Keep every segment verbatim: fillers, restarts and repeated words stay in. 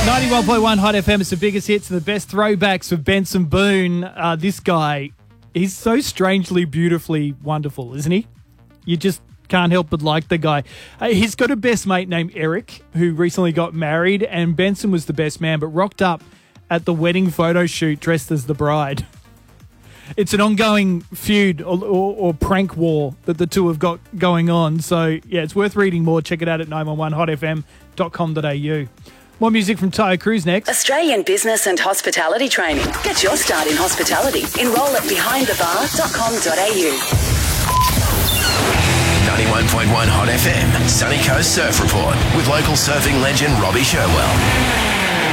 ninety-one point one Hot F M is the biggest hits and the best throwbacks of Benson Boone. Uh, this guy, he's so strangely, beautifully wonderful, isn't he? You just can't help but like the guy. Uh, he's got a best mate named Eric, who recently got married, and Benson was the best man, but rocked up at the wedding photo shoot dressed as the bride. It's an ongoing feud or, or, or prank war that the two have got going on. So, yeah, it's worth reading more. Check it out at nine one one hot f m dot com dot a u. More music from Tayo Cruz next. Australian Business and Hospitality Training. Get your start in hospitality. Enrol at behind the bar dot com dot a u. ninety-one point one Hot F M, Sunny Coast Surf Report with local surfing legend Robbie Sherwell.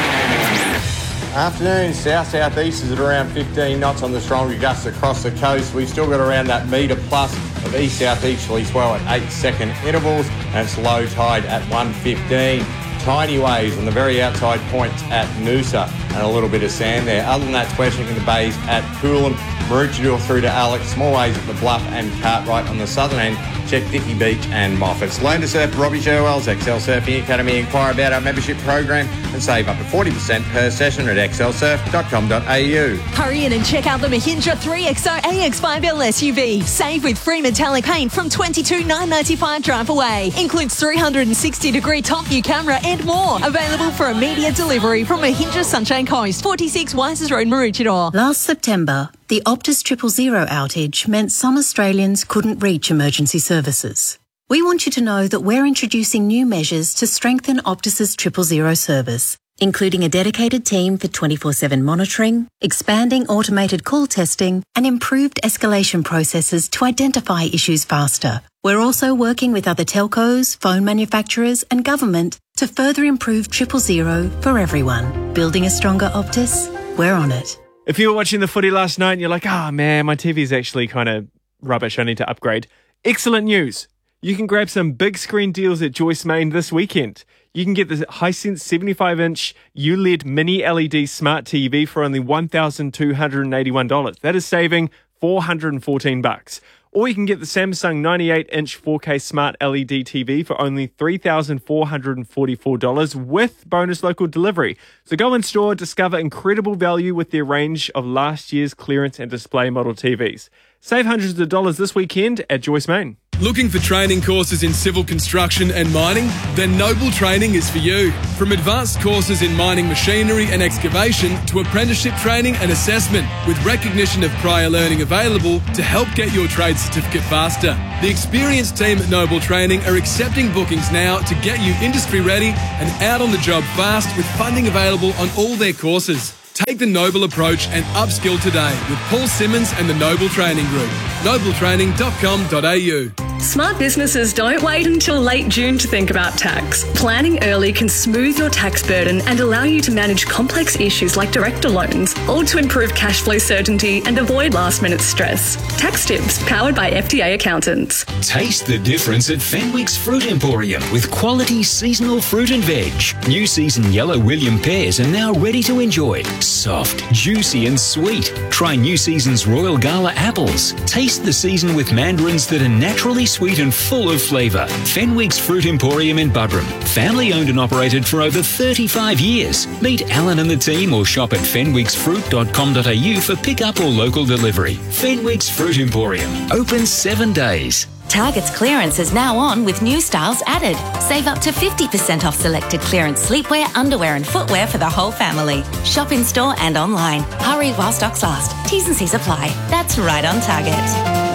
Afternoon, south-southeast is at around fifteen knots on the stronger gusts across the coast. We've still got around that metre plus of east-southeasterly swell at eight second intervals, and it's low tide at one fifteen. Tiny waves on the very outside points at Noosa and a little bit of sand there. Other than that, it's western in the bays at Coolum, Maroochydore through to Alex, small waves at the Bluff and Cartwright on the southern end. Check Dickey Beach and Moffat's. Learn to surf Robbie Sherwell's Excel Surfing Academy. Inquire about our membership program and save up to forty percent per session at excel surf dot com dot a u. Hurry in and check out the Mahindra three X O A X five L S U V. Save with free metallic paint from twenty-two thousand nine hundred ninety-five drive away. Includes three hundred sixty degree top view camera and more. Available for immediate delivery from Mahindra Sunshine Coast, forty-six Wisers Road, Maroochydore. Last September, the Optus Triple Zero outage meant some Australians couldn't reach emergency services. We want you to know that we're introducing new measures to strengthen Optus's Triple Zero service, including a dedicated team for twenty-four seven monitoring, expanding automated call testing, and improved escalation processes to identify issues faster. We're also working with other telcos, phone manufacturers, and government to further improve Triple Zero for everyone. Building a stronger Optus? We're on it. If you were watching the footy last night and you're like, ah, oh, man, my T V's actually kind of rubbish, I need to upgrade. Excellent news. You can grab some big screen deals at Joyce Main this weekend. You can get the Hisense seventy-five inch U L E D Mini L E D Smart T V for only one thousand two hundred eighty-one dollars. That is saving four hundred fourteen bucks. Or you can get the Samsung ninety-eight inch four K Smart L E D T V for only three thousand four hundred forty-four dollars with bonus local delivery. So go in store, discover incredible value with their range of last year's clearance and display model T Vs. Save hundreds of dollars this weekend at Joyce Main. Looking for training courses in civil construction and mining? Then Noble Training is for you. From advanced courses in mining machinery and excavation to apprenticeship training and assessment, with recognition of prior learning available to help get your trade certificate faster. The experienced team at Noble Training are accepting bookings now to get you industry ready and out on the job fast, with funding available on all their courses. Take the Noble approach and upskill today with Paul Simmons and the Noble Training Group. noble training dot com dot a u. Smart businesses don't wait until late June to think about tax. Planning early can smooth your tax burden and allow you to manage complex issues like director loans, all to improve cash flow certainty and avoid last-minute stress. Tax tips powered by F T A accountants. Taste the difference at Fenwick's Fruit Emporium with quality seasonal fruit and veg. New season yellow William pears are now ready to enjoy. Soft, juicy and sweet. Try new season's Royal Gala apples. Taste the season with mandarins that are naturally sweet and full of flavour. Fenwick's Fruit Emporium in Buderim. Family owned and operated for over thirty-five years. Meet Alan and the team or shop at fenwicks fruit dot com dot a u for pick-up or local delivery. Fenwick's Fruit Emporium. Open seven days. Target's clearance is now on with new styles added. Save up to fifty percent off selected clearance sleepwear, underwear and footwear for the whole family. Shop in store and online. Hurry while stocks last. T's and C's apply. That's right on Target.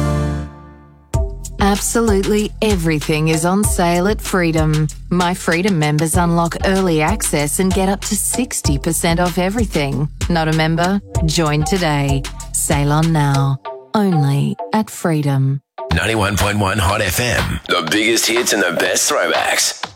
Absolutely everything is on sale at Freedom. My Freedom members unlock early access and get up to sixty percent off everything. Not a member? Join today. Sale on now. Only at Freedom. ninety-one point one Hot F M. The biggest hits and the best throwbacks.